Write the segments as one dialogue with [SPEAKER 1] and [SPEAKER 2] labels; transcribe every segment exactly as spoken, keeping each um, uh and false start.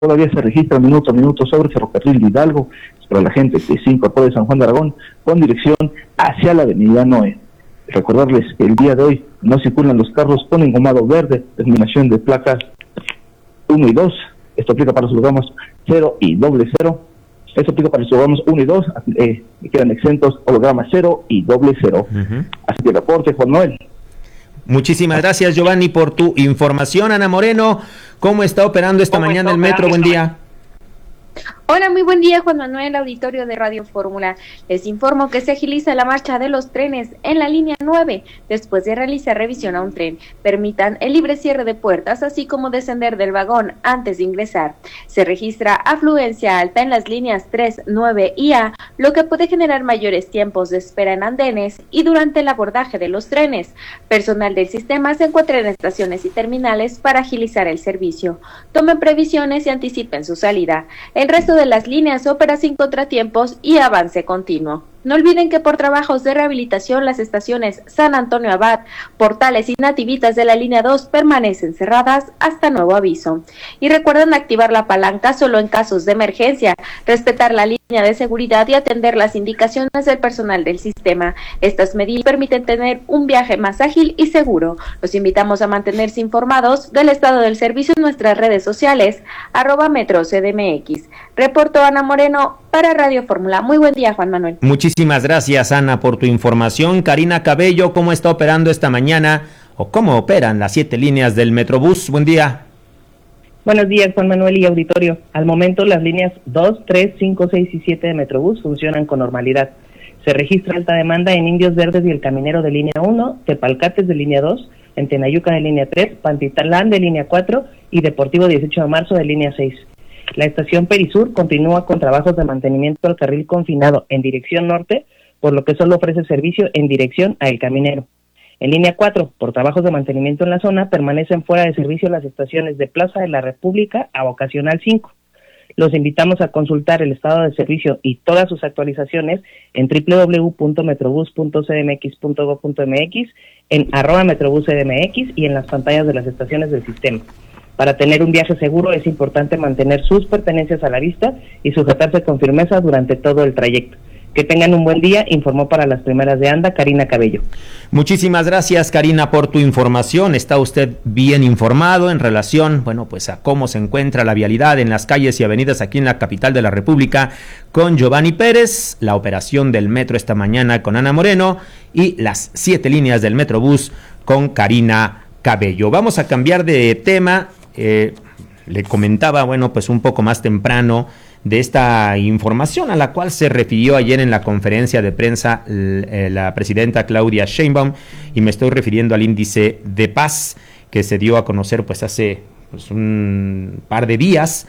[SPEAKER 1] todavía se registra minuto a minuto sobre Ferrocarril Hidalgo, para la gente que se incorpora de San Juan de Aragón con dirección hacia la avenida Noé. Recordarles que el día de hoy no circulan los carros con engomado verde, terminación de placas uno y dos, esto aplica para los kilogramos cero y doble cero, esto aplica para los kilogramos uno y dos, eh, quedan exentos hologramas cero y doble cero. Uh-huh. Así que el reporte, Juan Noel.
[SPEAKER 2] Muchísimas gracias, Giovanni, por tu información. Ana Moreno, ¿cómo está operando esta mañana el metro? Buen día.
[SPEAKER 3] Hola, muy buen día, Juan Manuel, auditorio de Radio Fórmula. Les informo que se agiliza la marcha de los trenes en la línea nueve. Después de realizar revisión a un tren, permitan el libre cierre de puertas, así como descender del vagón antes de ingresar. Se registra afluencia alta en las líneas tres, nueve y A, lo que puede generar mayores tiempos de espera en andenes y durante el abordaje de los trenes. Personal del sistema se encuentra en estaciones y terminales para agilizar el servicio. Tomen previsiones y anticipen su salida. El resto de las líneas opera sin contratiempos y avance continuo. No olviden que por trabajos de rehabilitación las estaciones San Antonio Abad, Portales y Nativitas de la línea dos permanecen cerradas hasta nuevo aviso. Y recuerden activar la palanca solo en casos de emergencia, respetar la línea de seguridad y atender las indicaciones del personal del sistema. Estas medidas permiten tener un viaje más ágil y seguro. Los invitamos a mantenerse informados del estado del servicio en nuestras redes sociales, arroba Metro C D M X. Reportó Ana Moreno para Radio Fórmula. Muy buen día, Juan Manuel.
[SPEAKER 2] Muchísimas gracias, Ana, por tu información. Karina Cabello, ¿cómo está operando esta mañana o cómo operan las siete líneas del Metrobús? Buen día.
[SPEAKER 4] Buenos días, Juan Manuel y auditorio. Al momento las líneas dos, tres, cinco, seis y siete de Metrobús funcionan con normalidad. Se registra alta demanda en Indios Verdes y El Caminero de línea uno, Tepalcates de línea dos, en Tenayuca de línea tres, Pantitlán de línea cuatro y Deportivo dieciocho de marzo de línea seis. La estación Perisur continúa con trabajos de mantenimiento al carril confinado en dirección norte, por lo que solo ofrece servicio en dirección a El Caminero. En línea cuatro, por trabajos de mantenimiento en la zona, permanecen fuera de servicio las estaciones de Plaza de la República a Vocacional cinco. Los invitamos a consultar el estado de servicio y todas sus actualizaciones en doble u doble u doble u punto metrobús punto c d m x punto gob punto m x, en arroba metrobús c d m x y en las pantallas de las estaciones del sistema. Para tener un viaje seguro es importante mantener sus pertenencias a la vista y sujetarse con firmeza durante todo el trayecto. Que tengan un buen día, informó para las primeras de ANDA Karina Cabello.
[SPEAKER 2] Muchísimas gracias, Karina, por tu información. Está usted bien informado en relación, bueno, pues a cómo se encuentra la vialidad en las calles y avenidas aquí en la capital de la República con Giovanni Pérez, la operación del metro esta mañana con Ana Moreno y las siete líneas del Metrobús con Karina Cabello. Vamos a cambiar de tema. Eh, le comentaba, bueno, pues un poco más temprano de esta información a la cual se refirió ayer en la conferencia de prensa eh, la presidenta Claudia Sheinbaum, y me estoy refiriendo al índice de paz que se dio a conocer pues hace pues, un par de días.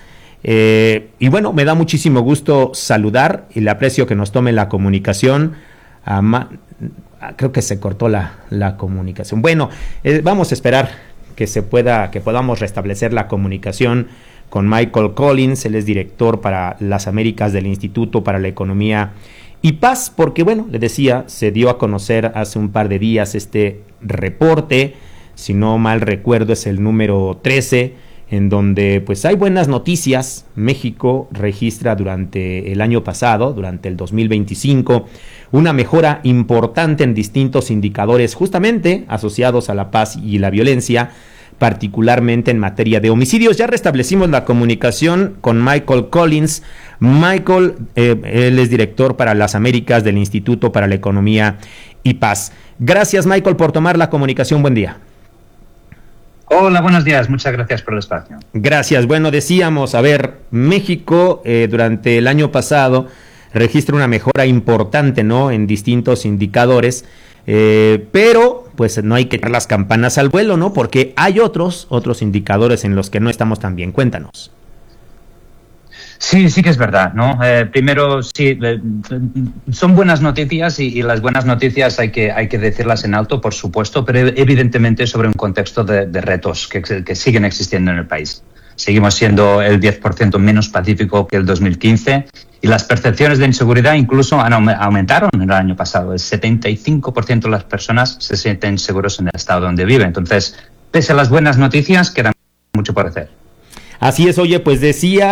[SPEAKER 2] Eh, y bueno, me da muchísimo gusto saludar y le aprecio que nos tome la comunicación. A Ma- creo que se cortó la, la comunicación. Bueno, eh, vamos a esperar que se pueda, que podamos restablecer la comunicación con Michael Collins. Él es director para las Américas del Instituto para la Economía y Paz, porque bueno, le decía, se dio a conocer hace un par de días este reporte, si no mal recuerdo es el número trece, en donde pues hay buenas noticias. México registra durante el año pasado, durante el dos mil veinticinco, una mejora importante en distintos indicadores justamente asociados a la paz y la violencia, particularmente en materia de homicidios. Ya restablecimos la comunicación con Michael Collins. Michael, eh, él es director para las Américas del Instituto para la Economía y Paz. Gracias, Michael, por tomar la comunicación. Buen día.
[SPEAKER 5] Hola, buenos días. Muchas gracias por el espacio.
[SPEAKER 2] Gracias. Bueno, decíamos, a ver, México eh, durante el año pasado registra una mejora importante, ¿no?, en distintos indicadores, eh, pero pues no hay que echar las campanas al vuelo, ¿no?, porque hay otros, otros indicadores en los que no estamos tan bien. Cuéntanos.
[SPEAKER 5] Sí, sí que es verdad, ¿no? Eh, primero, sí, eh, son buenas noticias y, y las buenas noticias hay que, hay que decirlas en alto, por supuesto, pero evidentemente sobre un contexto de, de retos que, que siguen existiendo en el país. Seguimos siendo el diez por ciento menos pacífico que el dos mil quince y las percepciones de inseguridad incluso han aumentaron en el año pasado. El setenta y cinco por ciento de las personas se sienten seguros en el estado donde viven. Entonces, pese a las buenas noticias, queda mucho por hacer.
[SPEAKER 2] Así es, oye, pues decía